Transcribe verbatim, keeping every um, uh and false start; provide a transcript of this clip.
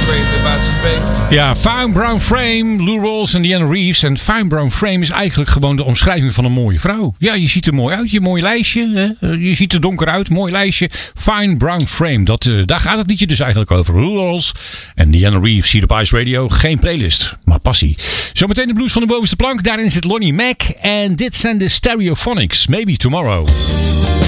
crazy about you, baby. Ja, Fine Brown Frame, Lou Rawls en Diana Reeves. En Fine Brown Frame is eigenlijk gewoon de omschrijving van een mooie vrouw. Ja, je ziet er mooi uit, je mooi lijstje. Hè? Je ziet er donker uit, mooi lijstje. Fine Brown Frame, dat, uh, daar gaat het liedje dus eigenlijk over. Lou Rawls en Diana Reeves hier op Ice Radio. Geen playlist, maar passie. Zometeen de blues van de bovenste plank. Daarin zit Lonnie Mac. En dit zijn de Stereophonics. Maybe Tomorrow.